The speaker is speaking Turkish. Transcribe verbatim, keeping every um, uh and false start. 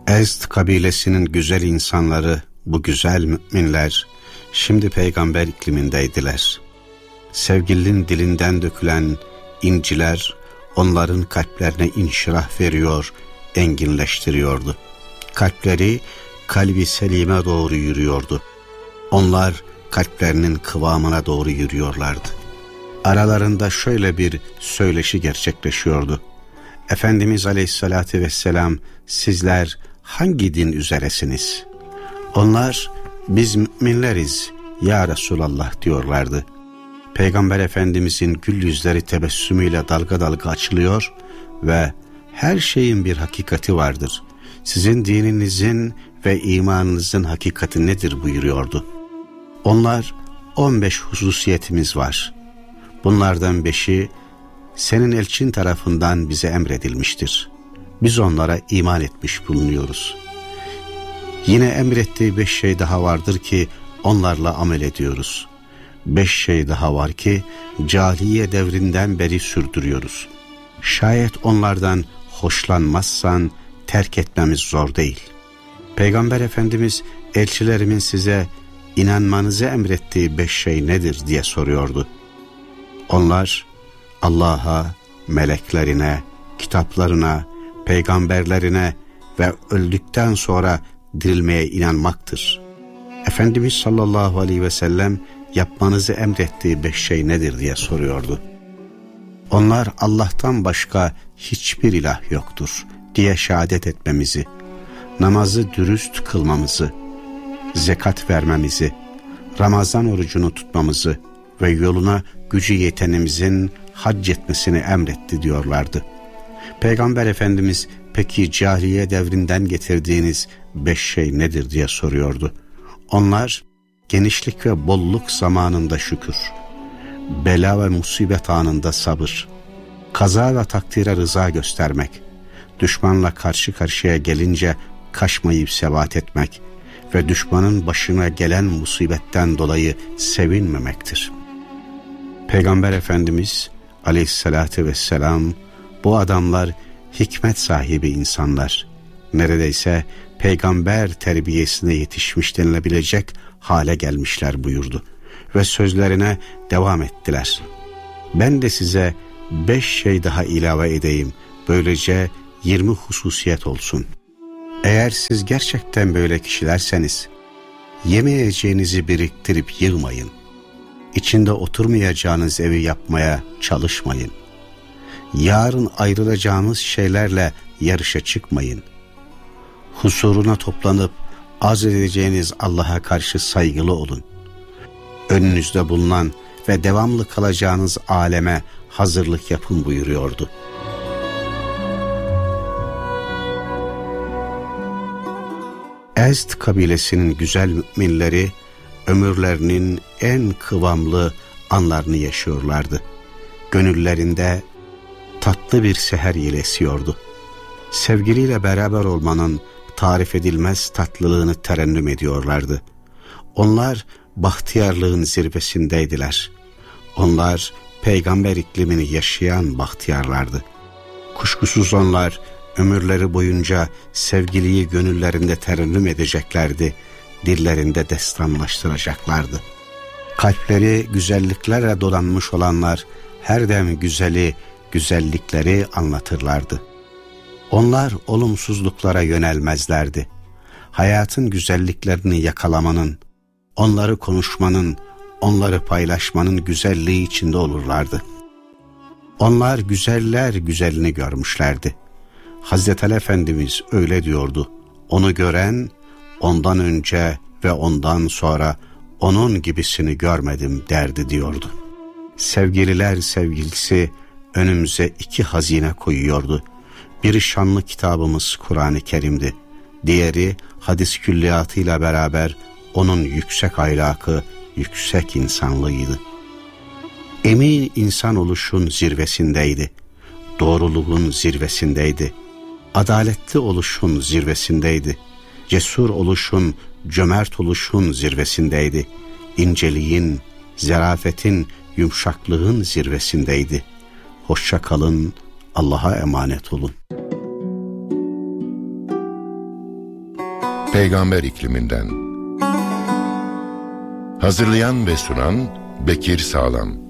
Ezd kabilesinin güzel insanları, bu güzel müminler, şimdi peygamber iklimindeydiler. Sevgilinin dilinden dökülen inciler, onların kalplerine inşirah veriyor, enginleştiriyordu. Kalpleri, kalbi selime doğru yürüyordu. Onlar, kalplerinin kıvamına doğru yürüyorlardı. Aralarında şöyle bir söyleşi gerçekleşiyordu. Efendimiz Aleyhisselatü Vesselam, sizler hangi din üzeresiniz? Onlar, biz müminleriz ya Resulallah diyorlardı. Peygamber Efendimizin gül yüzleri tebessümüyle dalga dalga açılıyor ve her şeyin bir hakikati vardır. Sizin dininizin ve imanınızın hakikati nedir buyuruyordu. Onlar, on beş hususiyetimiz var. Bunlardan beşi senin elçin tarafından bize emredilmiştir. Biz onlara iman etmiş bulunuyoruz. Yine emrettiği beş şey daha vardır ki onlarla amel ediyoruz. Beş şey daha var ki cahiliye devrinden beri sürdürüyoruz. Şayet onlardan hoşlanmazsan terk etmemiz zor değil. Peygamber Efendimiz, elçilerimin size inanmanızı emrettiği beş şey nedir diye soruyordu. Onlar, Allah'a, meleklerine, kitaplarına, peygamberlerine ve öldükten sonra dirilmeye inanmaktır. Efendimiz sallallahu aleyhi ve sellem yapmanızı emrettiği beş şey nedir diye soruyordu. Onlar, Allah'tan başka hiçbir ilah yoktur diye şehadet etmemizi, namazı dürüst kılmamızı, zekat vermemizi, Ramazan orucunu tutmamızı ve yoluna gücü yetenimizin hac etmesini emretti diyorlardı. Peygamber Efendimiz, peki cahiliye devrinden getirdiğiniz beş şey nedir diye soruyordu. Onlar, genişlik ve bolluk zamanında şükür, bela ve musibet anında sabır, kaza ve takdire rıza göstermek, düşmanla karşı karşıya gelince kaçmayıp sebat etmek ve düşmanın başına gelen musibetten dolayı sevinmemektir. Peygamber Efendimiz Aleyhisselatü Vesselam, bu adamlar hikmet sahibi insanlar, neredeyse peygamber terbiyesine yetişmiş denilebilecek hale gelmişler buyurdu ve sözlerine devam ettiler. Ben de size beş şey daha ilave edeyim, böylece yirmi hususiyet olsun. Eğer siz gerçekten böyle kişilerseniz, yemeyeceğinizi biriktirip yığmayın. İçinde oturmayacağınız evi yapmaya çalışmayın. Yarın ayrılacağınız şeylerle yarışa çıkmayın. Husuruna toplanıp arz edeceğiniz Allah'a karşı saygılı olun. Önünüzde bulunan ve devamlı kalacağınız aleme hazırlık yapın buyuruyordu. Ezd kabilesinin güzel müminleri ömürlerinin en kıvamlı anlarını yaşıyorlardı. Gönüllerinde tatlı bir seher yeli esiyordu. Sevgiliyle beraber olmanın tarif edilmez tatlılığını terennüm ediyorlardı. Onlar bahtiyarlığın zirvesindeydiler. Onlar peygamber iklimini yaşayan bahtiyarlardı. Kuşkusuz onlar ömürleri boyunca sevgiliyi gönüllerinde terennüm edeceklerdi, dillerinde destanlaştıracaklardı. Kalpleri güzelliklerle dolanmış olanlar her dem güzeli, güzellikleri anlatırlardı. Onlar olumsuzluklara yönelmezlerdi. Hayatın güzelliklerini yakalamanın, onları konuşmanın, onları paylaşmanın güzelliği içinde olurlardı. Onlar güzeller güzelini görmüşlerdi. Hazreti Ali Efendimiz öyle diyordu. Onu gören, ondan önce ve ondan sonra onun gibisini görmedim derdi diyordu. Sevgililer sevgilisi önümüze iki hazine koyuyordu. Biri şanlı kitabımız Kur'an-ı Kerim'di. Diğeri hadis külliyatıyla beraber onun yüksek ahlakı, yüksek insanlığıydı. Emin insan oluşun zirvesindeydi. Doğruluğun zirvesindeydi. Adaletli oluşun zirvesindeydi. Cesur oluşun, cömert oluşun zirvesindeydi. İnceliğin, zarafetin, yumuşaklığın zirvesindeydi. Hoşça kalın, Allah'a emanet olun. Peygamber ikliminden. Hazırlayan ve sunan Bekir Sağlam.